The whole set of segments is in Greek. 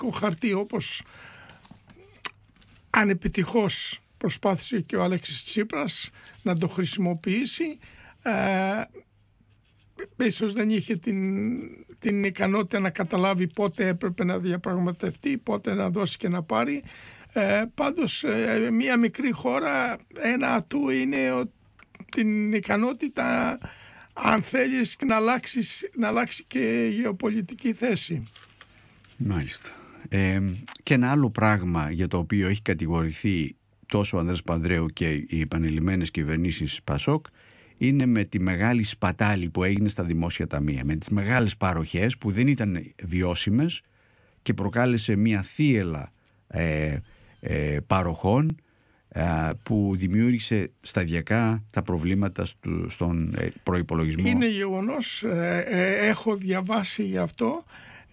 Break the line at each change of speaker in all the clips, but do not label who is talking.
πολιτικό χαρτί, όπως ανεπιτυχώς προσπάθησε και ο Αλέξης Τσίπρας να το χρησιμοποιήσει. Ίσως δεν είχε την ικανότητα να καταλάβει πότε έπρεπε να διαπραγματευτεί, πότε να δώσει και να πάρει. Πάντως μια μικρή χώρα, ένα ατού είναι την ικανότητα, αν θέλεις, να αλλάξει και γεωπολιτική θέση.
Μάλιστα. Και ένα άλλο πράγμα για το οποίο έχει κατηγορηθεί τόσο ο Ανδρέας Παπανδρέου και οι επανειλημμένες κυβερνήσεις Πασόκ είναι με τη μεγάλη σπατάλη που έγινε στα δημόσια ταμεία, με τις μεγάλες παροχές που δεν ήταν βιώσιμες και προκάλεσε μια θύελλα παροχών που δημιούργησε σταδιακά τα προβλήματα στον προϋπολογισμό.
Είναι γεγονός, έχω διαβάσει γι' αυτό,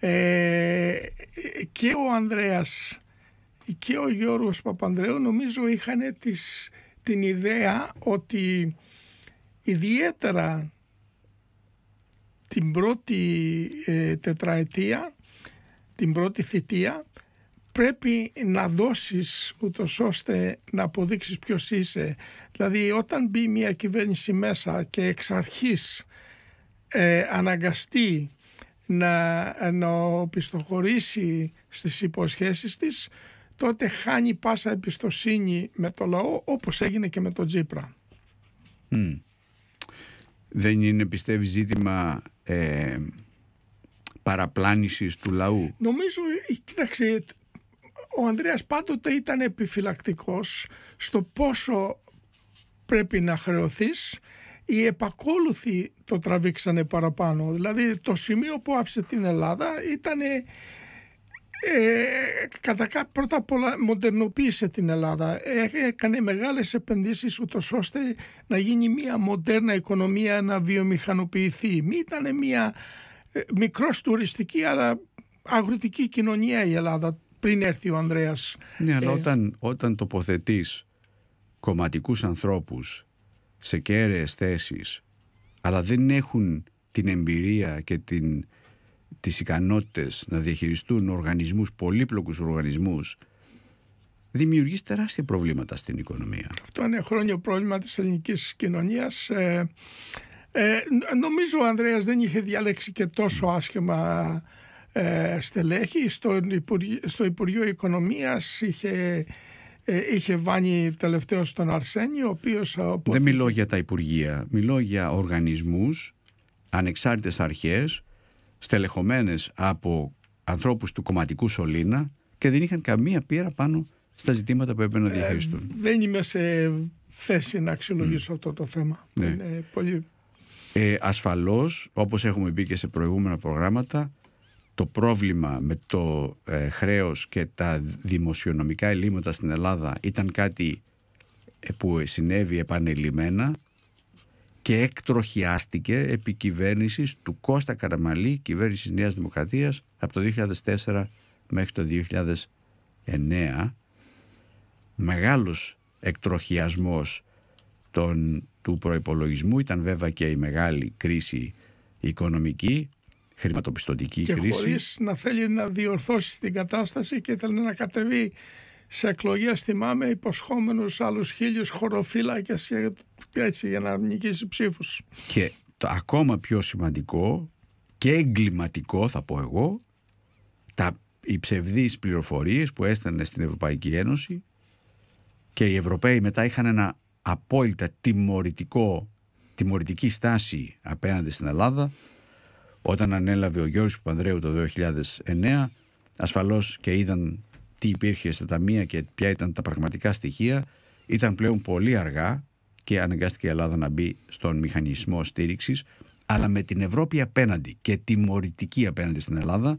και ο Ανδρέας και ο Γιώργος Παπανδρέου νομίζω είχαν την ιδέα ότι ιδιαίτερα την πρώτη τετραετία, την πρώτη θητεία, πρέπει να δώσεις ούτως ώστε να αποδείξεις ποιος είσαι. Δηλαδή όταν μπει μια κυβέρνηση μέσα και εξ αρχής αναγκαστεί να οπισθοχωρήσει στις υποσχέσεις της, τότε χάνει πάσα εμπιστοσύνη με το λαό, όπως έγινε και με τον Τσίπρα.
Δεν είναι, πιστεύει, ζήτημα παραπλάνησης του λαού?
Νομίζω, κοίταξε, ο Ανδρέας πάντοτε ήταν επιφυλακτικός στο πόσο πρέπει να χρεωθείς. Οι επακόλουθοι το τραβήξανε παραπάνω. Δηλαδή το σημείο που άφησε την Ελλάδα ήταν πρώτα απ' όλα μοντερνοποίησε την Ελλάδα. Έκανε μεγάλες επενδύσεις ούτως ώστε να γίνει μια μοντέρνα οικονομία, να βιομηχανοποιηθεί. Μη ήταν μια μικρός τουριστική αλλά αγροτική κοινωνία η Ελλάδα πριν έρθει ο Ανδρέας.
Ναι, αλλά όταν τοποθετείς κομματικούς ανθρώπους σε κέραιες θέσεις, αλλά δεν έχουν την εμπειρία και τις ικανότητες να διαχειριστούν οργανισμούς, πολύπλοκους οργανισμούς, δημιουργείς τεράστια προβλήματα στην οικονομία.
Αυτό είναι χρόνιο πρόβλημα της ελληνικής κοινωνίας. Νομίζω ο Ανδρέας δεν είχε διαλέξει και τόσο άσχημα στελέχη. Στο Υπουργείο Οικονομίας είχε βάνει τελευταίος τον Αρσένη, ο οποίος...
Δεν μιλώ για τα υπουργεία, μιλώ για οργανισμούς, ανεξάρτητες αρχές, στελεχωμένες από ανθρώπους του κομματικού σωλήνα και δεν είχαν καμία πείρα πάνω στα ζητήματα που έπρεπε να διαχειριστούν.
Δεν είμαι σε θέση να αξιολογήσω αυτό το θέμα.
Ναι.
Είναι πολύ...
Ασφαλώς, όπως έχουμε πει και σε προηγούμενα προγράμματα, το πρόβλημα με το χρέος και τα δημοσιονομικά ελλείμματα στην Ελλάδα ήταν κάτι που συνέβη επανειλημμένα και εκτροχιάστηκε επί κυβέρνησης του Κώστα Καραμανλή, κυβέρνησης Νέας Δημοκρατίας, από το 2004 μέχρι το 2009. Μεγάλος εκτροχιασμός του προϋπολογισμού. Ήταν βέβαια και η μεγάλη κρίση οικονομική, χρηματοπιστωτική
και
κρίση. Και
χωρίς να θέλει να διορθώσει την κατάσταση και ήθελε να κατεβεί σε εκλογές, θυμάμαι, υποσχόμενους άλλους 1000 χωροφύλακες έτσι, για να νικήσει ψήφους.
Και το ακόμα πιο σημαντικό και εγκληματικό, θα πω εγώ, οι ψευδείς πληροφορίες που έστελνε στην Ευρωπαϊκή Ένωση, και οι Ευρωπαίοι μετά είχαν ένα απόλυτα τιμωρητική στάση απέναντι στην Ελλάδα. Όταν ανέλαβε ο Γιώργος Παπανδρέου το 2009, ασφαλώς και είδαν τι υπήρχε στα ταμεία και ποια ήταν τα πραγματικά στοιχεία, ήταν πλέον πολύ αργά και αναγκάστηκε η Ελλάδα να μπει στον μηχανισμό στήριξης, αλλά με την Ευρώπη απέναντι και τιμωρητική απέναντι στην Ελλάδα.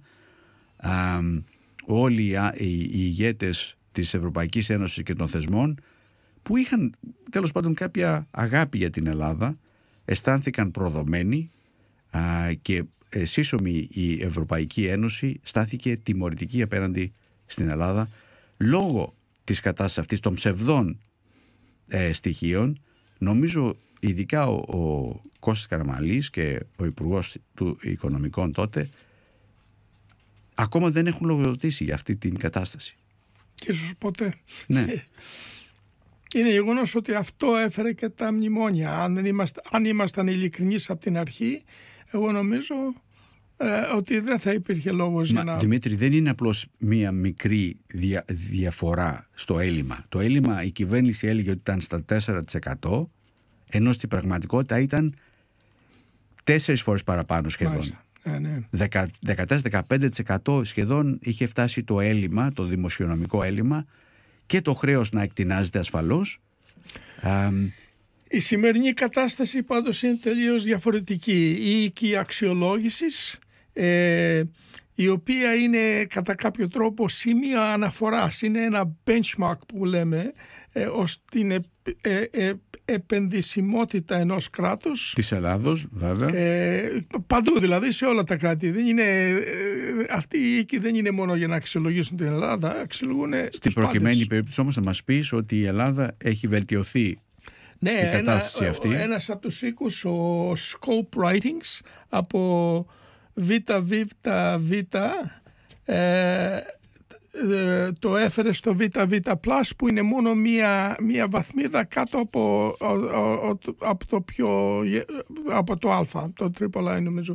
Όλοι οι ηγέτες της Ευρωπαϊκής Ένωσης και των θεσμών, που είχαν τέλος πάντων κάποια αγάπη για την Ελλάδα, αισθάνθηκαν προδομένοι και σύσσωμη η Ευρωπαϊκή Ένωση στάθηκε τιμωρητική απέναντι στην Ελλάδα λόγω της κατάστασης αυτής των ψευδών στοιχείων. Νομίζω ειδικά ο Κώστας Καραμανλής και ο Υπουργός του Οικονομικών τότε ακόμα δεν έχουν λογοδοτήσει για αυτή την κατάσταση.
Και ίσως ποτέ.
Ναι.
Είναι γεγονός ότι αυτό έφερε και τα μνημόνια. Αν ήμασταν ειλικρινείς από την αρχή, εγώ νομίζω ότι δεν θα υπήρχε λόγος για να...
Δημήτρη, δεν είναι απλώς μία μικρή διαφορά στο έλλειμμα. Το έλλειμμα η κυβέρνηση έλεγε ότι ήταν στα 4%, ενώ στην πραγματικότητα ήταν 4 φορές παραπάνω σχεδόν.
Μάλιστα. Ναι.
14-15% σχεδόν είχε φτάσει το έλλειμμα, το δημοσιονομικό έλλειμμα, και το χρέος να εκτινάζεται ασφαλώς.
Η σημερινή κατάσταση πάντως είναι τελείως διαφορετική. Η οίκη αξιολόγησης, η οποία είναι κατά κάποιο τρόπο σημείο αναφοράς, είναι ένα benchmark που λέμε ως την επενδυσιμότητα ενός κράτους.
Της Ελλάδος, βέβαια.
Παντού δηλαδή, σε όλα τα κράτη. Δεν είναι, αυτοί οι οίκοι δεν είναι μόνο για να αξιολογήσουν την Ελλάδα, αξιολογούν
στην προκειμένη περίπτωση όμως θα μας πεις ότι η Ελλάδα έχει βελτιωθεί στην κατάσταση αυτή.
Ένας από τους οίκους, ο Scope Writings, από ΒΒΒ, το έφερε στο ΒΒ+, που είναι μόνο μία βαθμίδα κάτω από το Α, το triple I νομίζω.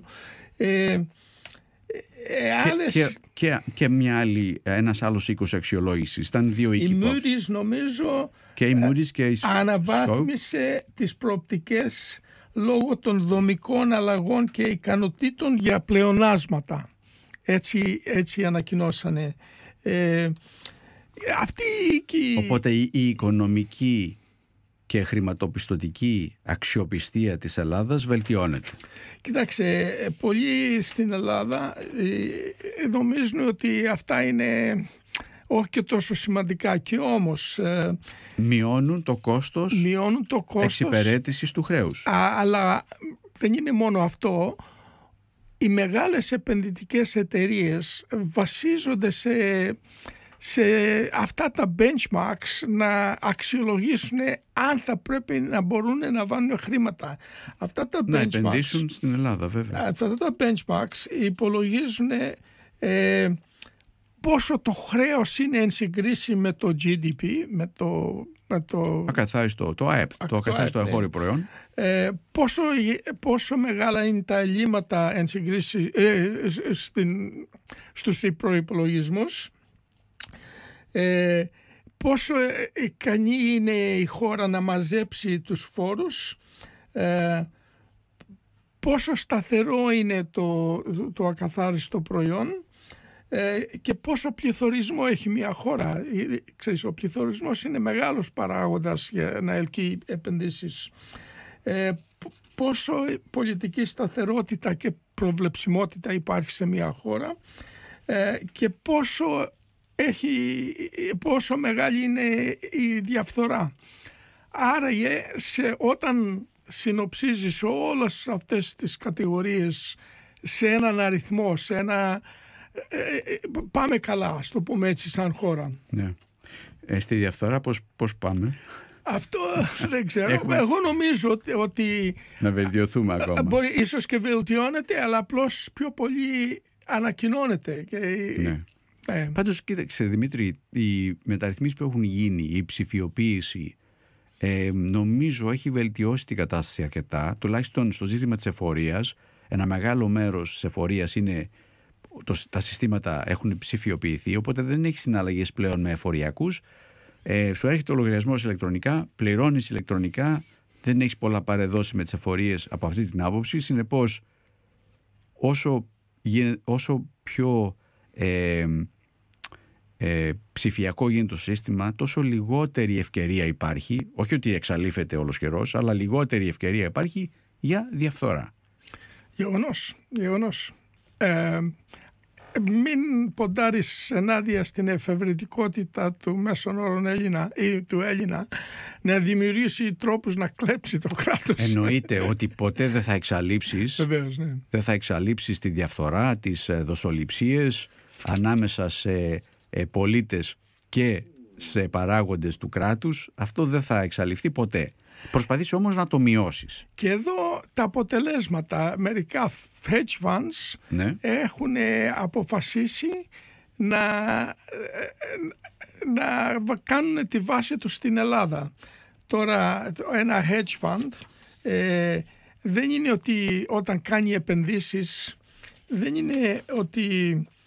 Και ένας άλλος οίκος αξιολόγησης. Ήταν δύο οίκοι.
Η Moody's νομίζω
και η Moody's και η
αναβάθμισε τις προοπτικές λόγω των δομικών αλλαγών και ικανοτήτων για πλεονάσματα. Έτσι ανακοινώσανε.
Οπότε η οικονομική και χρηματοπιστωτική αξιοπιστία της Ελλάδας βελτιώνεται.
Κοιτάξτε, πολλοί στην Ελλάδα νομίζουν ότι αυτά είναι όχι και τόσο σημαντικά, και όμως
μειώνουν το κόστος εξυπηρέτησης του χρέους.
Αλλά δεν είναι μόνο αυτό. Οι μεγάλες επενδυτικές εταιρείες βασίζονται σε αυτά τα benchmarks να αξιολογήσουν αν θα πρέπει να μπορούν να βάλουν χρήματα.
Να επενδύσουν στην Ελλάδα, βέβαια.
Αυτά τα benchmarks υπολογίζουν πόσο το χρέος είναι εν συγκρίση με το GDP, με το
ακαθάριστο, το ΑΕΠ, το ακαθάριστο εγχώριο προϊόν.
Πόσο μεγάλα είναι τα ελλείμματα εν συγκρίση στους προϋπολογισμούς, πόσο ικανή είναι η χώρα να μαζέψει τους φόρους, πόσο σταθερό είναι το ακαθάριστο προϊόν και πόσο πληθωρισμό έχει μια χώρα. Ξέρεις, ο πληθωρισμός είναι μεγάλος παράγοντας για να ελκύει επενδύσεις. Πόσο πολιτική σταθερότητα και προβλεψιμότητα υπάρχει σε μια χώρα και πόσο μεγάλη είναι η διαφθορά. Άρα όταν συνοψίζεις όλες αυτές τις κατηγορίες σε έναν αριθμό, πάμε καλά, ας το πούμε έτσι, σαν χώρα.
Ναι. Στη διαφθορά πώς πάμε?
Αυτό δεν ξέρω. Εγώ νομίζω ότι
να βελτιωθούμε ακόμα.
Μπορεί ίσως και βελτιώνεται, αλλά απλώς πιο πολύ ανακοινώνεται.
Ναι. Πάντως, κοίταξε Δημήτρη, οι μεταρρυθμίσεις που έχουν γίνει, η ψηφιοποίηση, νομίζω έχει βελτιώσει την κατάσταση αρκετά, τουλάχιστον στο ζήτημα της εφορίας. Ένα μεγάλο μέρος της εφορίας είναι, τα συστήματα έχουν ψηφιοποιηθεί, οπότε δεν έχει συναλλαγές πλέον με εφοριακούς. Σου έρχεται ο λογαριασμός ηλεκτρονικά, πληρώνεις ηλεκτρονικά, δεν έχεις πολλά παρεδώσει με τις εφορίες από αυτή την άποψη. Συνεπώς, όσο πιο ψηφιακό γίνεται το σύστημα, τόσο λιγότερη ευκαιρία υπάρχει, όχι ότι εξαλείφεται όλος καιρός, αλλά λιγότερη ευκαιρία υπάρχει για διαφθορά.
Γεγονός. Μην ποντάρεις ενάντια στην εφευρετικότητα του μέσων όρων Έλληνα ή του Έλληνα να δημιουργήσει τρόπους να κλέψει το κράτος.
Εννοείται ότι ποτέ δεν θα εξαλείψεις.
Βεβαίως, ναι.
Δεν θα εξαλείψεις τη διαφθορά, τις δοσοληψίες ανάμεσα σε πολίτες και σε παράγοντες του κράτους. Αυτό δεν θα εξαλειφθεί ποτέ. Προσπαθείς όμως να το μειώσεις.
Και εδώ τα αποτελέσματα, μερικά hedge funds έχουν αποφασίσει να κάνουν τη βάση τους στην Ελλάδα. Τώρα ένα hedge fund δεν είναι ότι όταν κάνει επενδύσεις, δεν είναι ότι